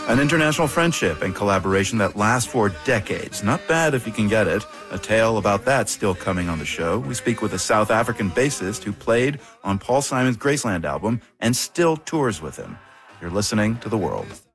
An international friendship and collaboration that lasts for decades. Not bad if you can get it. A tale about that still coming on the show. We speak with a South African bassist who played on Paul Simon's Graceland album and still tours with him. You're listening to The World.